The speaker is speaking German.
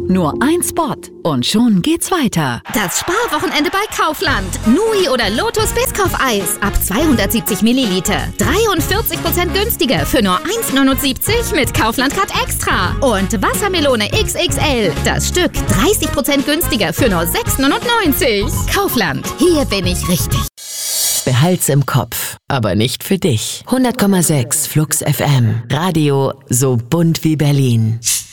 Nur ein Spot und schon geht's weiter. Das Sparwochenende bei Kaufland. Nui oder Lotus Biscoff-Eis ab 270 Milliliter. 43% günstiger für nur 1,79 mit Kaufland Card Extra. Und Wassermelone XXL. Das Stück 30% günstiger für nur 6,99. Kaufland. Hier bin ich richtig. Behalt's im Kopf, aber nicht für dich. 100,6 Flux FM. Radio so bunt wie Berlin.